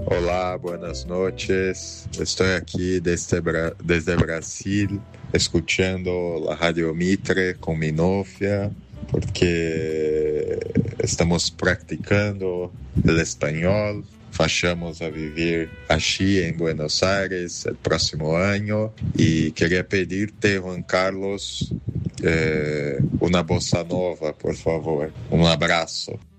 Olá, buenas noches. Estoy aquí desde Brasil, escuchando la Radio Mitre con mi novia, porque estamos practicando el español. Fachamos a vivir allí en Buenos Aires el próximo año y quería pedirte, Juan Carlos, una bossa nova, por favor. Un abrazo.